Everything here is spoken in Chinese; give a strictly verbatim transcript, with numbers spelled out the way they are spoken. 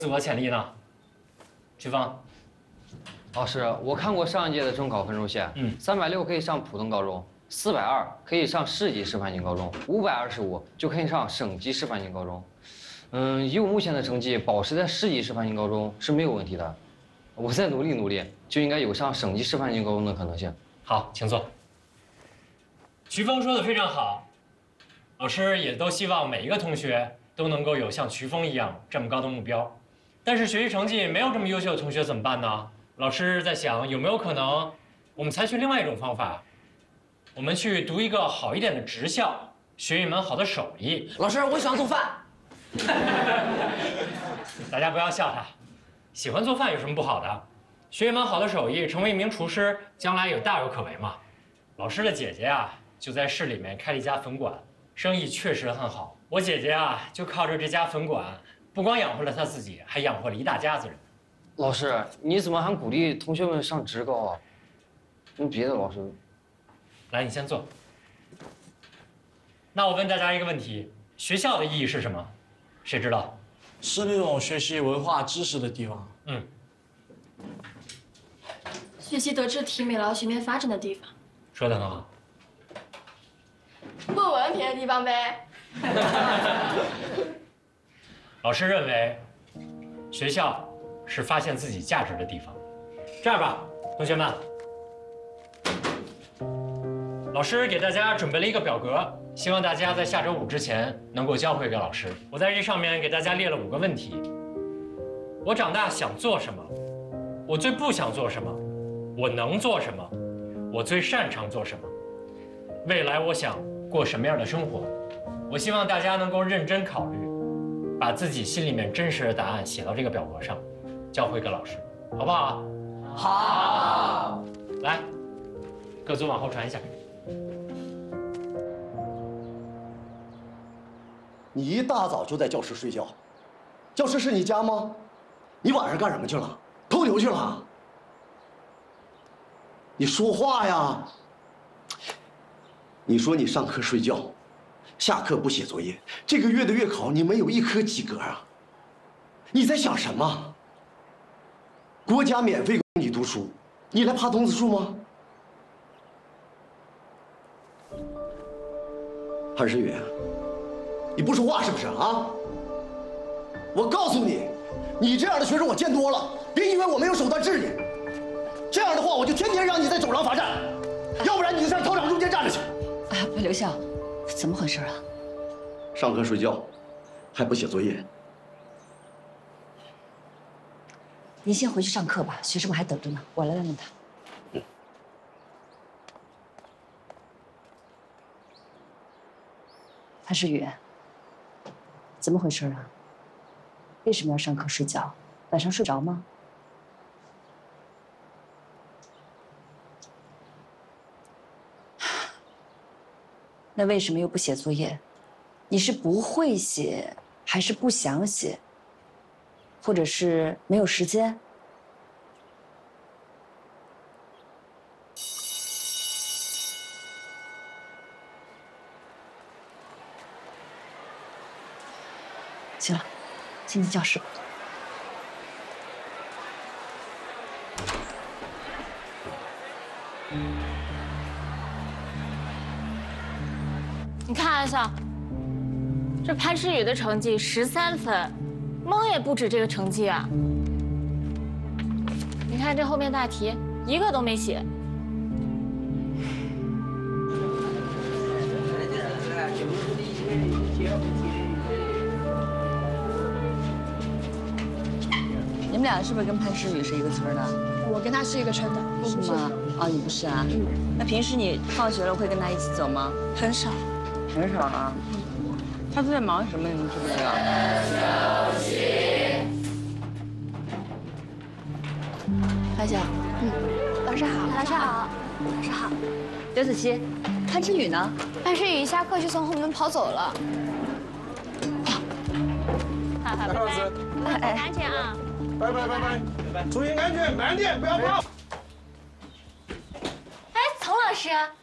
自我潜力呢？曲峰， 老师，我看过上一届的中考分数线， 嗯， 三百六可以上普通高中，四百二可以上市级师范型高中，五百二十五就可以上省级师范型高中。嗯，以我目前的成绩，保持在市级师范型高中是没有问题的。我再努力努力，就应该有上省级师范型高中的可能性。 好，请坐。曲峰说的非常好，老师也都希望每一个同学都能够有像曲峰一样这么高的目标。但是学习成绩没有这么优秀的同学怎么办呢？老师在想，有没有可能我们采取另外一种方法，我们去读一个好一点的职校，学一门好的手艺。 老师，我喜欢做饭。 大家不要笑他，喜欢做饭有什么不好的？学一门好的手艺，成为一名厨师，将来有大有可为嘛。老师的姐姐啊，就在市里面开了一家粉馆，生意确实很好。我姐姐啊，就靠着这家粉馆，不光养活了她自己，还养活了一大家子人。 老师，你怎么还鼓励同学们上职高啊？跟别的老师…… 来，你先坐。那我问大家一个问题：学校的意义是什么？谁知道？ 是那种学习文化知识的地方。 嗯。 学习德智体美劳全面发展的地方。 说得很好。 问文凭的地方呗。 老师认为，学校是发现自己价值的地方。这样吧，同学们，老师给大家准备了一个表格，希望大家在下周五之前能够交回给老师。我在这上面给大家列了五个问题：我长大想做什么？我最不想做什么？我能做什么？我最擅长做什么？未来我想过什么样的生活？我希望大家能够认真考虑，把自己心里面真实的答案写到这个表格上，交回给老师，好不好？好。来，各组往后传一下。 你一大早就在教室睡觉，教室是你家吗？你晚上干什么去了？偷牛去了？你说话呀！你说你上课睡觉，下课不写作业，这个月的月考你没有一科及格啊！你在想什么？国家免费供你读书，你来爬童子树吗？韩诗雨，你不说话是不是啊？我告诉你，你这样的学生我见多了，别以为我没有手段治你。这样的话，我就天天让你在走廊罚站，要不然你就上操场中间站着去。 啊，刘校，怎么回事啊？ 上课睡觉，还不写作业。 您先回去上课吧，学生们还等着呢，我来问问他。嗯。韩诗雨，怎么回事啊？为什么要上课睡觉？晚上睡着吗？那为什么又不写作业？你是不会写，还是不想写，或者是没有时间？行了，进教室吧。 你看，安笑，这潘诗雨的成绩十三分，蒙也不止这个成绩啊。你看这后面大题，一个都没写。 你们俩是不是跟潘诗雨是一个村的？ 我跟他是一个村的， 是吗？啊，你不是啊？嗯。那平时你放学了会跟他一起走吗？ 很少。 很少啊。他都在忙什么？你们知不知道？ 樊晓，嗯，老师好， 老师好，老师好。 刘子琪，潘诗雨呢？ 潘诗雨一下课就从后门跑走了。 好好，拜拜。 哎，安全啊！ 拜拜拜拜，注意安全，慢点，不要跑。 哎，丛老师。